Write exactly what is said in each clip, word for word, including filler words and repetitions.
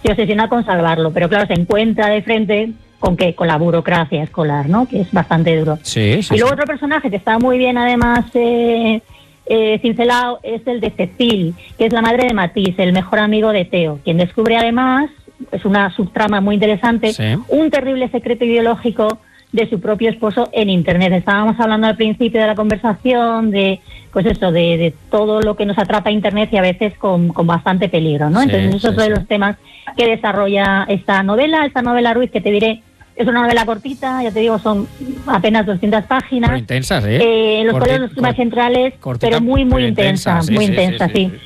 se obsesiona con salvarlo, pero claro, se encuentra de frente con que con la burocracia escolar, ¿no? Que es bastante duro. Sí, sí, y luego sí. otro personaje que está muy bien, además, eh, eh, cincelado, es el de Cecil, que es la madre de Matisse, el mejor amigo de Theo, quien descubre además, es una subtrama muy interesante, Sí. un terrible secreto ideológico de su propio esposo en Internet. Estábamos hablando al principio de la conversación de, pues eso, de, de todo lo que nos atrapa a Internet y a veces con, con bastante peligro, ¿no? Sí, Entonces, eso sí, es otro de sí. los temas que desarrolla esta novela, esta novela, Ruiz, que te diré, es una novela cortita, ya te digo, son apenas doscientas páginas. Pero intensas, ¿eh? Eh, en los Corti- cuales los temas cor- centrales, cortita, pero muy, muy pero intensa, sí, muy sí, intensa, sí. sí.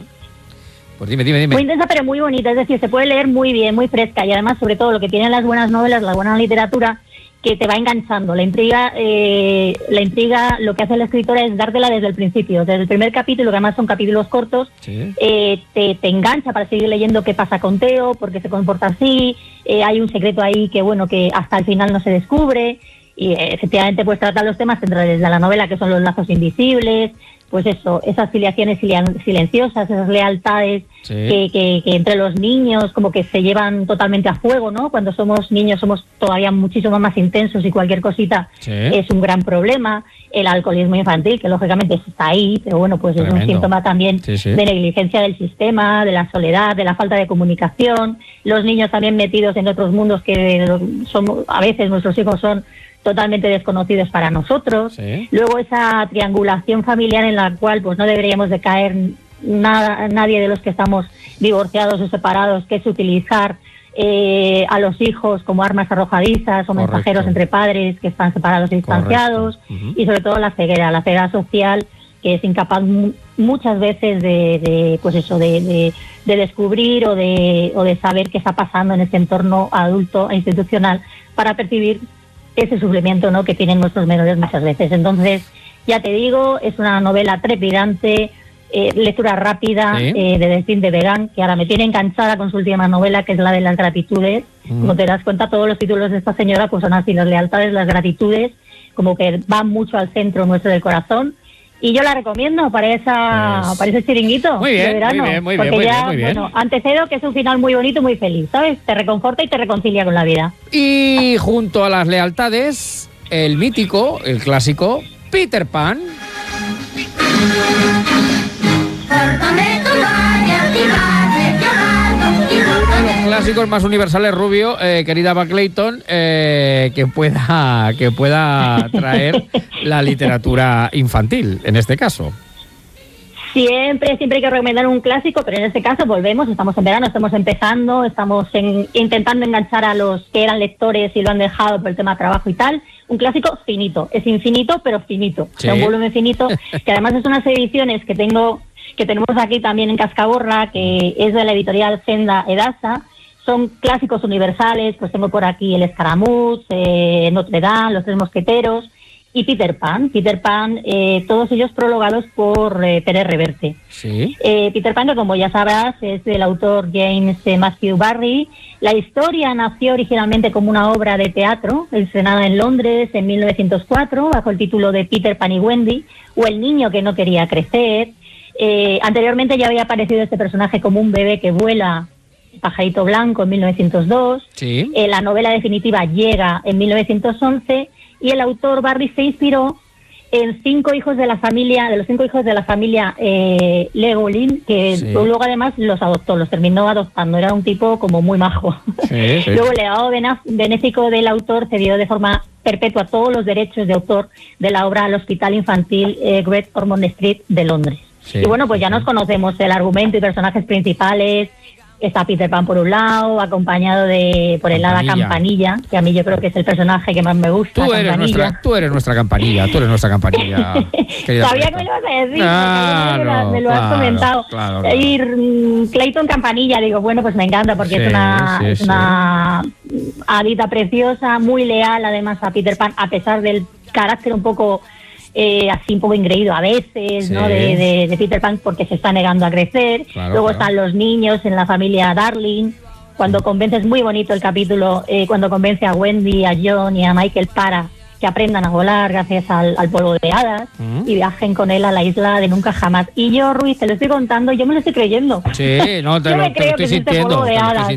Pues dime, dime, dime. Muy intensa, pero muy bonita, es decir, se puede leer muy bien, muy fresca, y además, sobre todo, lo que tienen las buenas novelas, la buena literatura, que te va enganchando. La intriga, eh, la intriga, lo que hace la escritora es dártela desde el principio, desde el primer capítulo, que además son capítulos cortos, Sí. eh, te, te engancha para seguir leyendo qué pasa con Theo, por qué se comporta así, eh, hay un secreto ahí que, bueno, que hasta el final no se descubre, y eh, efectivamente pues trata los temas centrales de la novela, que son los lazos invisibles, pues eso, esas filiaciones silen- silenciosas, esas lealtades Sí. que, que, que entre los niños como que se llevan totalmente a fuego, ¿no? Cuando somos niños somos todavía muchísimo más intensos y cualquier cosita Sí. es un gran problema. El alcoholismo infantil, que lógicamente está ahí, pero bueno, pues es Tremendo. un síntoma también Sí, sí. de negligencia del sistema, de la soledad, de la falta de comunicación. Los niños también metidos en otros mundos que somos, a veces nuestros hijos son totalmente desconocidos para nosotros. Sí. Luego esa triangulación familiar en la cual pues no deberíamos de caer nada, nadie de los que estamos divorciados o separados, que es utilizar eh, a los hijos como armas arrojadizas o Correcto. mensajeros entre padres que están separados y distanciados. Correcto. Ujú. Y sobre todo la ceguera, la ceguera social, que es incapaz mu- muchas veces de, de pues eso, de, de, de descubrir o de, o de saber qué está pasando en este entorno adulto e institucional para percibir ese sufrimiento, ¿no?, que tienen nuestros menores muchas veces. Entonces, ya te digo, es una novela trepidante, eh, lectura rápida, Sí. eh, de Delphine de Vegan, que ahora me tiene enganchada con su última novela, que es la de las gratitudes. Mm. Como te das cuenta, todos los títulos de esta señora pues son así, las lealtades, las gratitudes, como que van mucho al centro nuestro del corazón. Y yo la recomiendo para esa Pues- para ese chiringuito Muy bien, de verano. muy bien, muy bien, porque muy ya, bien, muy bien. bueno, antecedo que es un final muy bonito y muy feliz, ¿sabes? Te reconforta y te reconcilia con la vida. Y junto a las lealtades, el mítico, el clásico, Peter Pan. Uno de los clásicos más universales, Rubio, eh, querida Eva Clayton, eh, que pueda que pueda traer la literatura infantil, en este caso. Siempre, siempre hay que recomendar un clásico, pero en este caso volvemos, estamos en verano, estamos empezando, estamos en- intentando enganchar a los que eran lectores y lo han dejado por el tema de trabajo y tal. Un clásico finito, es infinito, pero finito. O sea, Sí. un volumen finito, que además es unas ediciones que tengo, que tenemos aquí también en Cascaborra, que es de la editorial Senda Edasa. Son clásicos universales, pues tengo por aquí El Escaramuz, eh, Notre Dame, Los Tres Mosqueteros y Peter Pan. Peter Pan, eh, todos ellos prologados por eh, Pérez Reverte. Sí. Eh, Peter Pan, que como ya sabrás, es del autor James eh, Matthew Barrie. La historia nació originalmente como una obra de teatro, estrenada en Londres en mil novecientos cuatro, bajo el título de Peter Pan y Wendy, o El niño que no quería crecer. Eh, anteriormente ya había aparecido este personaje como un bebé que vuela, Pajarito Blanco, en mil novecientos dos. Sí. Eh, la novela definitiva llega en mil novecientos once y el autor Barrie se inspiró en cinco hijos de la familia, de los cinco hijos de la familia eh, Legolin, que Sí. luego además los adoptó, los terminó adoptando. Era un tipo como muy majo. Sí, sí. Luego el legado bena- benéfico del autor cedió de forma perpetua todos los derechos de autor de la obra al Hospital Infantil eh, Great Ormond Street de Londres. Sí, y bueno, pues sí, ya sí. nos conocemos el argumento y personajes principales. Está Peter Pan por un lado, acompañado de por el hada Campanilla. Campanilla, que a mí yo creo que es el personaje que más me gusta. Tú eres, Campanilla. nuestra, tú eres nuestra campanilla, tú eres nuestra campanilla. querida Sabía Clayton. que me lo ibas a decir, Claro, porque me lo, me lo has claro, comentado. claro, claro. Y mm, Clayton Campanilla, digo, bueno, pues me encanta porque Sí, es una, sí, es sí. una hadita preciosa, muy leal además a Peter Pan, a pesar del carácter un poco eh, así un poco ingreído a veces, Sí. ¿no? De, de, de Peter Pan, porque se está negando a crecer. Claro, Luego claro. están los niños en la familia Darling. Cuando convence, es muy bonito el capítulo, eh, cuando convence a Wendy, a John y a Michael para que aprendan a volar gracias al, al polvo de hadas Mm. y viajen con él a la isla de nunca jamás. Y yo, Ruiz, te lo estoy contando, yo me lo estoy creyendo. Sí, no, te Yo lo, me te lo creo estoy que existe sintiendo. polvo de te lo estoy hadas.